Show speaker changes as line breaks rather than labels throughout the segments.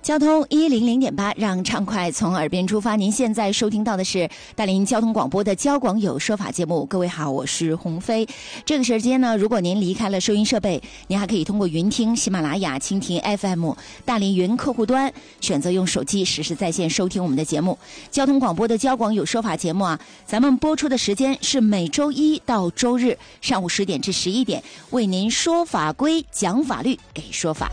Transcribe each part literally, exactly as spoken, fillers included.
交通一零零点八，让畅快从耳边出发。您现在收听到的是大林交通广播的交广有说法节目。各位好，我是鸿飞。这个时间呢，如果您离开了收音设备，您还可以通过云听、喜马拉雅、蜻蜓 F M、大林云客户端选择用手机实时在线收听我们的节目。交通广播的交广有说法节目啊，咱们播出的时间是每周一到周日上午十点至十一点，为您说法规、讲法律、给说法。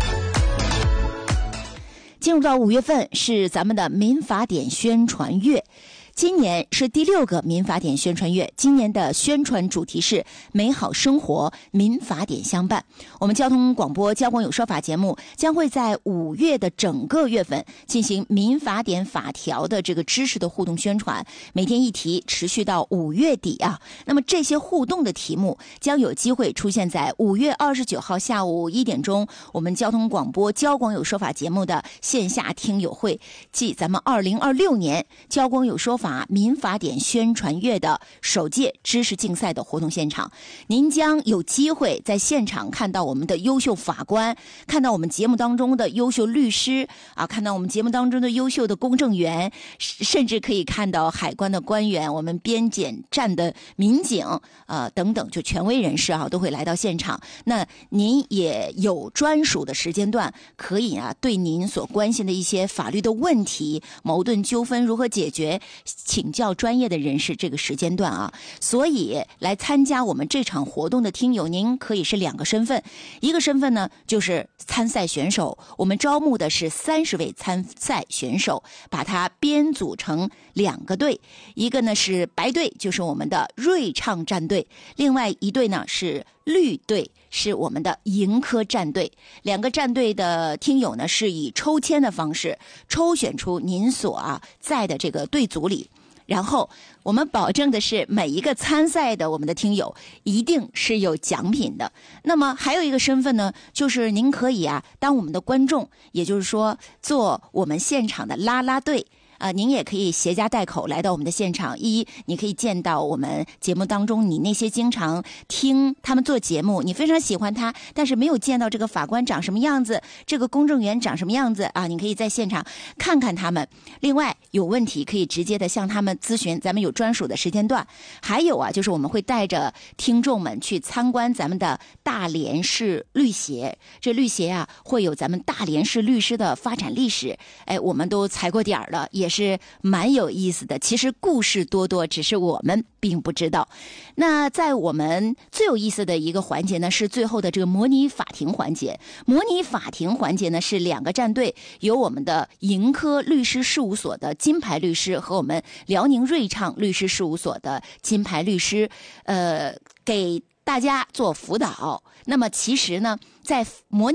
进入到五月份是咱们的民法典宣传月，今年是第六个民法典宣传月，今年的宣传主题是美好生活，民法典相伴。我们交通广播交广有说法节目将会在五月的整个月份进行民法典法条的这个知识的互动宣传，每天一题，持续到五月底啊。那么这些互动的题目将有机会出现在五月二十九号下午一点钟，我们交通广播交广有说法节目的线下听友会，即咱们二零二六年交广有说法民法典宣传月的首届知识竞赛的活动现场。您将有机会在现场看到我们的优秀法官，看到我们节目当中的优秀律师啊，看到我们节目当中的优秀的公证员，甚至可以看到海关的官员，我们边检站的民警呃等等，就权威人士啊都会来到现场。那您也有专属的时间段，可以啊对您所关心的一些法律的问题、矛盾纠纷如何解决，请教专业的人士。这个时间段啊，所以来参加我们这场活动的听友，您可以是两个身份，一个身份呢就是参赛选手，我们招募的是三十位参赛选手，把它编组成两个队，一个呢是白队，就是我们的瑞畅战队，另外一队呢是绿队，是我们的盈科战队。两个战队的听友呢是以抽签的方式抽选出您所啊在的这个队组里，然后我们保证的是每一个参赛的我们的听友一定是有奖品的。那么还有一个身份呢，就是您可以啊当我们的观众，也就是说做我们现场的啦啦队啊、呃，您也可以携家带口来到我们的现场。一，你可以见到我们节目当中你那些经常听他们做节目，你非常喜欢他，但是没有见到这个法官长什么样子，这个公证员长什么样子啊，你可以在现场看看他们。另外有问题可以直接的向他们咨询，咱们有专属的时间段。还有啊，就是我们会带着听众们去参观咱们的大连市律协，这律协啊会有咱们大连市律师的发展历史，哎，我们都踩过点儿了，也是蛮有意思的。其实故事多多，只是我们并不知道。那在我们最有意思的一个环节呢，是最后的这个模拟法庭环节。模拟法庭环节呢，是两个战队，由我们的盈科律师事务所的金牌律师和我们辽宁瑞畅律师事务所的金牌律师，呃，给大家做辅导。那么其实呢，在模拟